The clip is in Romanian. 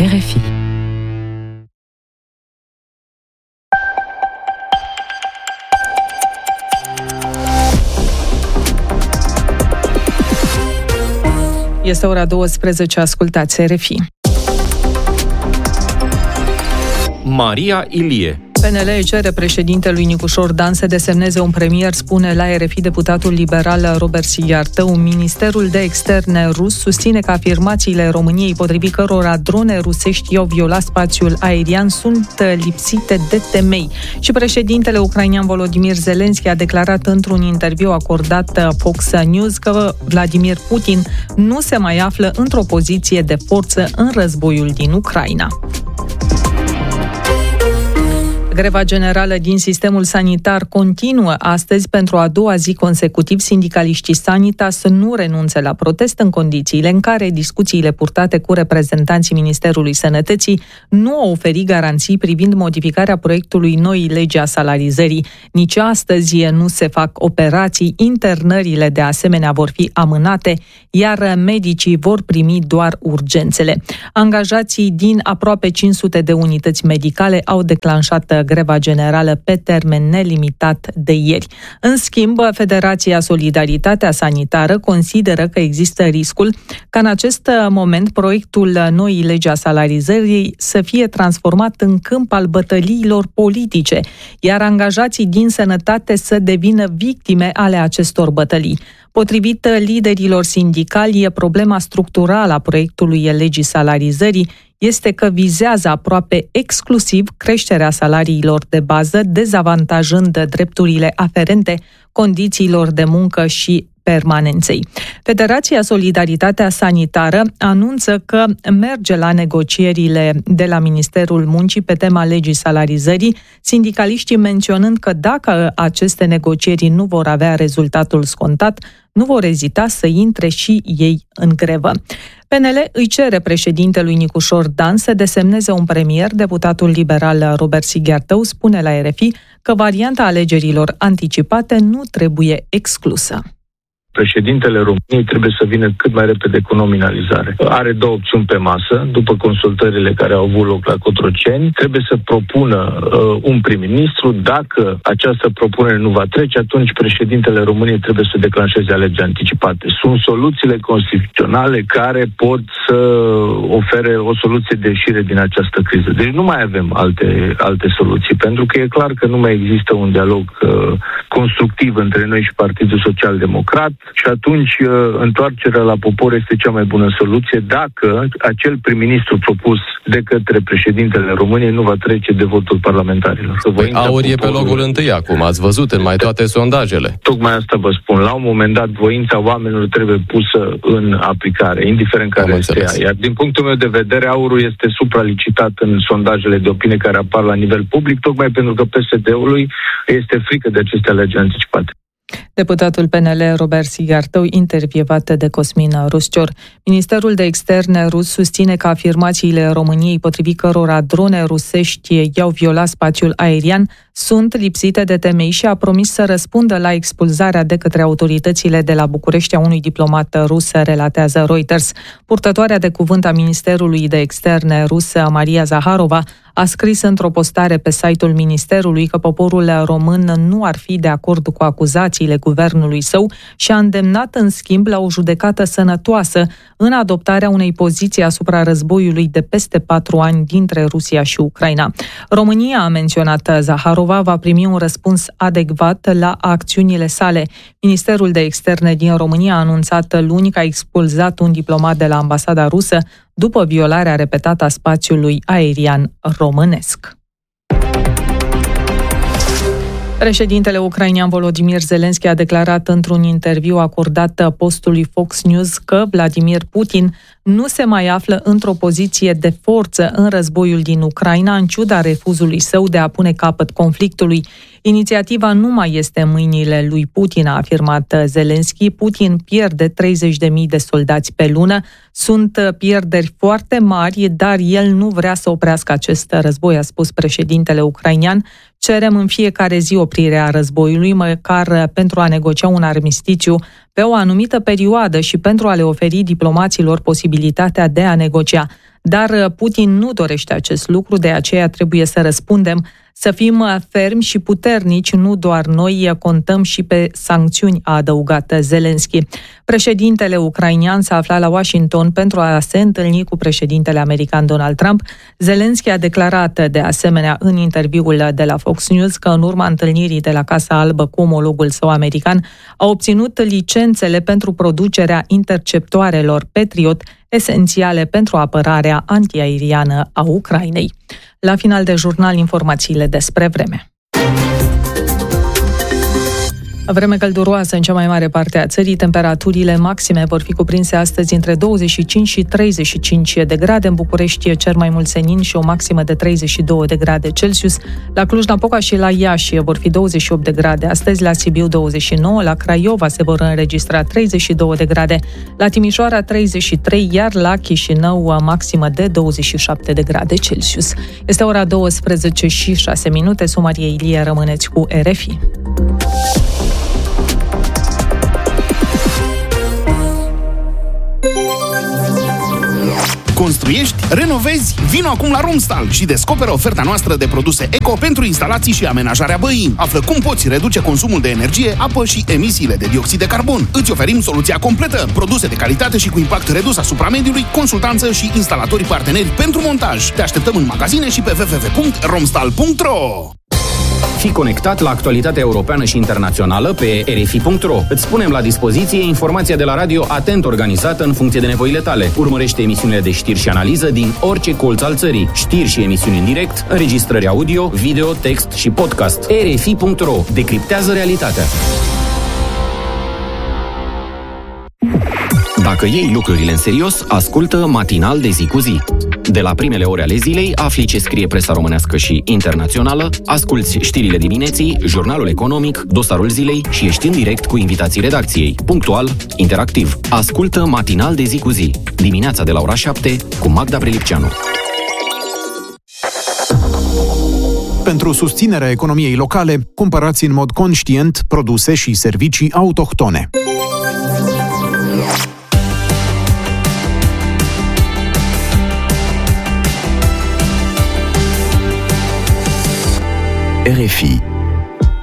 RFI. Este ora 12, ascultați RFI. Maria Ilie. PNL cere președintelui Nicușor Dan să desemneze un premier, spune la RFI deputatul liberal Robert Sighiartău. Ministerul de Externe rus susține că afirmațiile României, potrivit cărora drone rusești i-au violat spațiul aerian, sunt lipsite de temei. Și președintele ucrainean Volodymyr Zelensky a declarat într-un interviu acordat Fox News că Vladimir Putin nu se mai află într-o poziție de forță în războiul din Ucraina. Greva generală din sistemul sanitar continuă astăzi pentru a doua zi consecutiv. Sindicaliștii Sanitas nu renunță la protest în condițiile în care discuțiile purtate cu reprezentanții Ministerului Sănătății nu au oferit garanții privind modificarea proiectului noii legi a salarizării. Nici astăzi nu se fac operații, internările de asemenea vor fi amânate, iar medicii vor primi doar urgențele. Angajații din aproape 500 de unități medicale au declanșat greva generală pe termen nelimitat de ieri. În schimb, Federația Solidaritatea Sanitară consideră că există riscul ca în acest moment proiectul noii legi a salarizării să fie transformat în câmp al bătăliilor politice, iar angajații din sănătate să devină victime ale acestor bătălii. Potrivit liderilor sindicali, problema structurală a proiectului legii salarizării este că vizează aproape exclusiv creșterea salariilor de bază, dezavantajând drepturile aferente condițiilor de muncă și permanenței. Federația Solidaritatea Sanitară anunță că merge la negocierile de la Ministerul Muncii pe tema legii salarizării, sindicaliștii menționând că dacă aceste negocieri nu vor avea rezultatul scontat, nu vor ezita să intre și ei în grevă. PNL îi cere președintelui Nicușor Dan să desemneze un premier. Deputatul liberal Robert Sighiartău spune la RFI că varianta alegerilor anticipate nu trebuie exclusă. Președintele României trebuie să vină cât mai repede cu nominalizare. Are două opțiuni pe masă, după consultările care au avut loc la Cotroceni. Trebuie să propună un prim-ministru. Dacă această propunere nu va trece, atunci președintele României trebuie să declanșeze alegeri anticipate. Sunt soluțiile constituționale care pot să ofere o soluție de ieșire din această criză. Deci nu mai avem alte soluții, pentru că e clar că nu mai există un dialog constructiv între noi și Partidul Social Democrat. Și atunci întoarcerea la popor este cea mai bună soluție dacă acel prim-ministru propus de către președintele României nu va trece de votul parlamentarilor. Aur e pe locul întâi acum, ați văzut în mai toate sondajele. Tocmai asta vă spun. La un moment dat, voința oamenilor trebuie pusă în aplicare, indiferent care este ea. Iar din punctul meu de vedere, aurul este supralicitat în sondajele de opinie care apar la nivel public, tocmai pentru că PSD-ului este frică de aceste alegeri anticipate. Deputatul PNL Robert Sighiartău, intervievat de Cosmin Ruscior. Ministerul de Externe rus susține că afirmațiile României, potrivit cărora drone rusești i-au violat spațiul aerian, sunt lipsite de temei și a promis să răspundă la expulzarea de către autoritățile de la București a unui diplomat rus, relatează Reuters. Purtătoarea de cuvânt a Ministerului de Externe rus, Maria Zaharova, a scris într-o postare pe site-ul Ministerului că poporul român nu ar fi de acord cu acuzațiile guvernului său și a îndemnat în schimb la o judecată sănătoasă în adoptarea unei poziții asupra războiului de peste 4 ani dintre Rusia și Ucraina. România, a menționat Zaharova, va primi un răspuns adecvat la acțiunile sale. Ministerul de Externe din România a anunțat luni că a expulzat un diplomat de la ambasada rusă după violarea repetată a spațiului aerian românesc. Președintele ucrainean Volodymyr Zelensky a declarat într-un interviu acordat postului Fox News că Vladimir Putin nu se mai află într-o poziție de forță în războiul din Ucraina, în ciuda refuzului său de a pune capăt conflictului. Inițiativa nu mai este în mâinile lui Putin, a afirmat Zelensky. Putin pierde 30.000 de soldați pe lună. Sunt pierderi foarte mari, dar el nu vrea să oprească acest război, a spus președintele ucrainean. Cerem în fiecare zi oprirea războiului, măcar pentru a negocia un armistițiu pe o anumită perioadă și pentru a le oferi diplomaților posibilitatea de a negocia. Dar Putin nu dorește acest lucru, de aceea trebuie să răspundem, să fim fermi și puternici, nu doar noi, contăm și pe sancțiuni, a adăugat Zelenski. Președintele ucrainean s-a aflat la Washington pentru a se întâlni cu președintele american Donald Trump. Zelenski a declarat de asemenea în interviul de la Fox News că în urma întâlnirii de la Casa Albă cu omologul său american a obținut licențele pentru producerea interceptoarelor Patriot, esențiale pentru apărarea antiaeriană a Ucrainei. La final de jurnal, informațiile despre vreme. Vreme călduroasă în cea mai mare parte a țării, temperaturile maxime vor fi cuprinse astăzi între 25 și 35 de grade. În București cer mai mult senin și o maximă de 32 de grade Celsius. La Cluj-Napoca și la Iași vor fi 28 de grade. Astăzi la Sibiu 29, la Craiova se vor înregistra 32 de grade, la Timișoara 33, iar la Chișinău maximă de 27 de grade Celsius. Este ora 12 și 6 minute. Maria Ilie, rămâneți cu RFI. Construiești? Renovezi? Vino acum la Romstal și descoperă oferta noastră de produse eco pentru instalații și amenajarea băii. Află cum poți reduce consumul de energie, apă și emisiile de dioxid de carbon. Îți oferim soluția completă, produse de calitate și cu impact redus asupra mediului, consultanță și instalatori parteneri pentru montaj. Te așteptăm în magazine și pe www.romstal.ro. Fii conectat la actualitatea europeană și internațională pe RFI.ro. Îți punem la dispoziție informația de la radio atent organizată în funcție de nevoile tale. Urmărește emisiunile de știri și analiză din orice colț al țării. Știri și emisiuni în direct, înregistrări audio, video, text și podcast. RFI.ro. Decriptează realitatea. Dacă iei lucrurile în serios, ascultă Matinal de zi cu zi. De la primele ore ale zilei, afli ce scrie presa românească și internațională, asculți știrile dimineții, jurnalul economic, dosarul zilei și ești în direct cu invitații redacției. Punctual, interactiv. Ascultă Matinal de zi cu zi. Dimineața de la ora 7 cu Magda Prelipceanu. Pentru susținerea economiei locale, cumpărați în mod conștient produse și servicii autohtone. RFI